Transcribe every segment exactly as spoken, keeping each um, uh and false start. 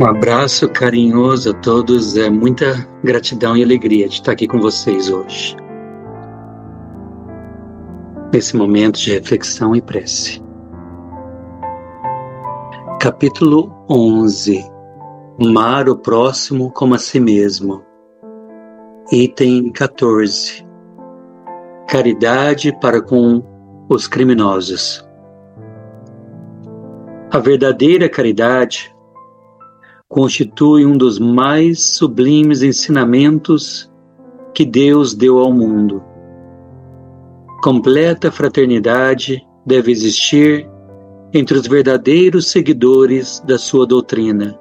Um abraço carinhoso a todos, é muita gratidão e alegria de estar aqui com vocês hoje. Nesse momento de reflexão e prece. Capítulo onze. Amar o próximo como a si mesmo. Item quatorze. Caridade para com os criminosos. A verdadeira caridade constitui um dos mais sublimes ensinamentos que Deus deu ao mundo. Completa fraternidade deve existir entre os verdadeiros seguidores da sua doutrina.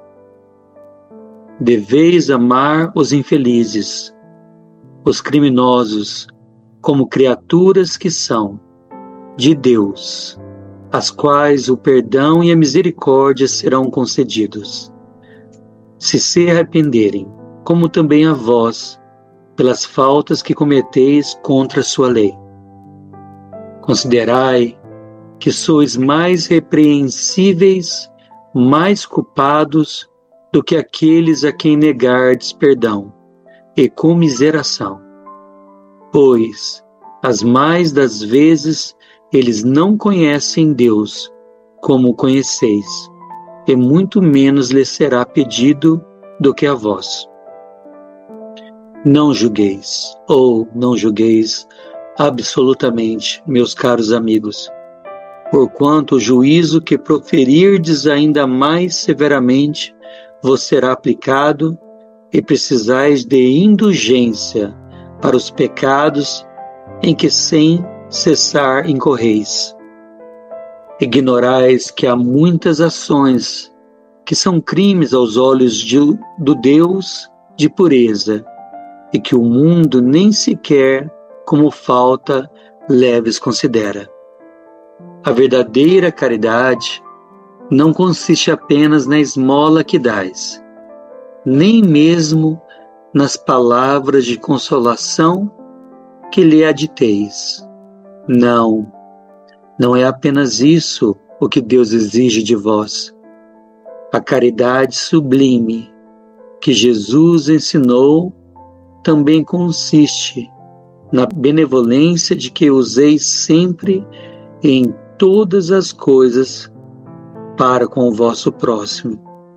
Deveis amar os infelizes, os criminosos, como criaturas que são, de Deus, às quais o perdão e a misericórdia serão concedidos, se se arrependerem, como também a vós, pelas faltas que cometeis contra a sua lei. Considerai que sois mais repreensíveis, mais culpados do que aqueles a quem negardes perdão e comiseração. Pois, as mais das vezes, eles não conhecem Deus como o conheceis, e muito menos lhes será pedido do que a vós. Não julgueis, ou não julgueis absolutamente, meus caros amigos, porquanto o juízo que proferirdes ainda mais severamente vos será aplicado, e precisais de indulgência para os pecados em que sem cessar incorreis. Ignorais que há muitas ações que são crimes aos olhos de, do Deus de pureza, e que o mundo nem sequer como falta leves considera. A verdadeira caridade não consiste apenas na esmola que dais, nem mesmo nas palavras de consolação que lhe aditeis. Não, não é apenas isso o que Deus exige de vós. A caridade sublime que Jesus ensinou também consiste na benevolência de que useis sempre em todas as coisas para com o vosso próximo.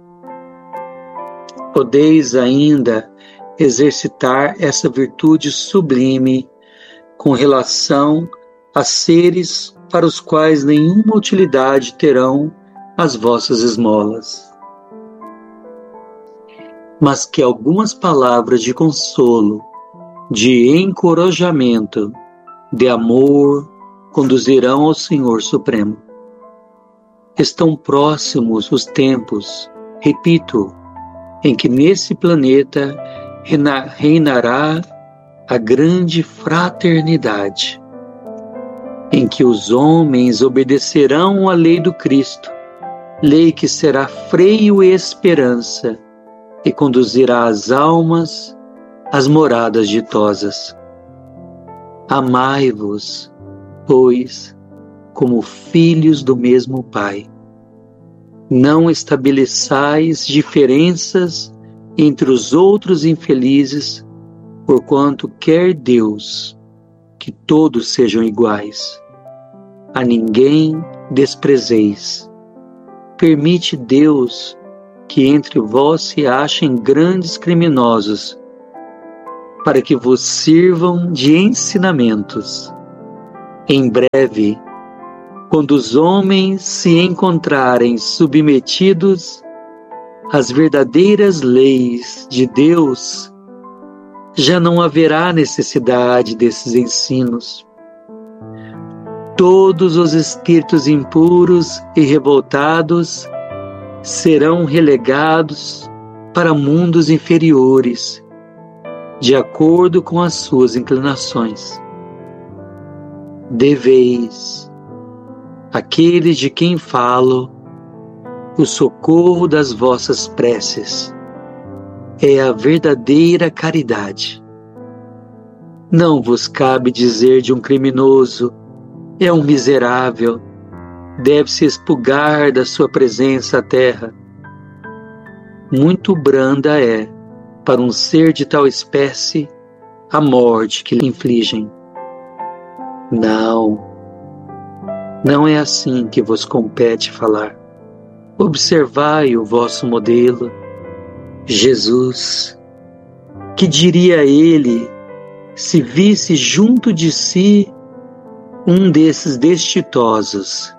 Podeis ainda exercitar essa virtude sublime com relação a seres para os quais nenhuma utilidade terão as vossas esmolas. Mas que algumas palavras de consolo, de encorajamento, de amor, conduzirão ao Senhor Supremo. Estão próximos os tempos, repito, em que nesse planeta reinará a grande fraternidade, em que os homens obedecerão à lei do Cristo, lei que será freio e esperança, e conduzirá as almas às moradas ditosas. Amai-vos, pois, como filhos do mesmo Pai. Não estabeleçais diferenças entre os outros infelizes, porquanto quer Deus que todos sejam iguais. A ninguém desprezeis. Permite Deus que entre vós se achem grandes criminosos, para que vos sirvam de ensinamentos. Em breve, quando os homens se encontrarem submetidos às verdadeiras leis de Deus, já não haverá necessidade desses ensinos. Todos os espíritos impuros e revoltados serão relegados para mundos inferiores, de acordo com as suas inclinações. Deveis, aqueles de quem falo, o socorro das vossas preces. É a verdadeira caridade. Não vos cabe dizer de um criminoso: é um miserável, deve-se expurgar da sua presença à terra. muito branda é, para um ser de tal espécie, a morte que lhe infligem. Não, não é assim que vos compete falar. Observai o vosso modelo, Jesus. Que diria ele se visse junto de si um desses destitosos?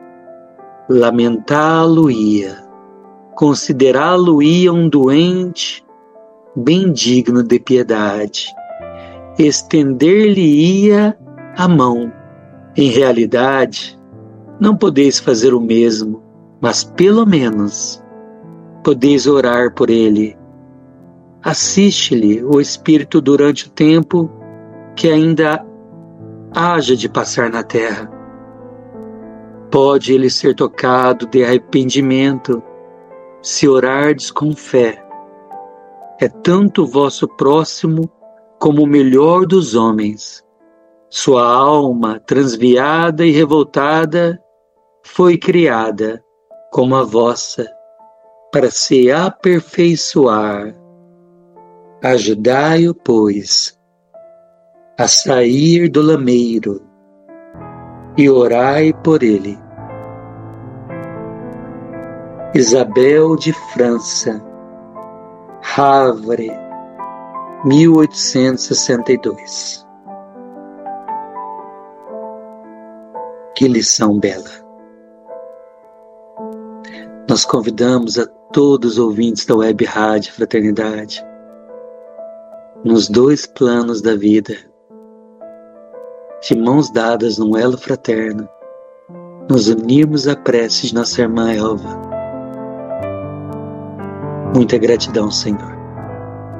Lamentá-lo-ia, considerá-lo-ia um doente bem digno de piedade, estender-lhe-ia a mão. Em realidade, não podeis fazer o mesmo, mas pelo menos podeis orar por ele. Assiste-lhe o Espírito durante o tempo que ainda haja de passar na terra. Pode ele ser tocado de arrependimento, se orardes com fé. É tanto o vosso próximo como o melhor dos homens. Sua alma, transviada e revoltada, foi criada como a vossa, para se aperfeiçoar. Ajudai-o, pois, a sair do lameiro e orai por ele. Isabel de França, Havre, mil oitocentos e sessenta e dois. Que lição bela! Nós convidamos a todos os ouvintes da Web Rádio Fraternidade, nos dois planos da vida, de mãos dadas num elo fraterno, nos unirmos à prece de nossa irmã Elva. Muita gratidão, Senhor.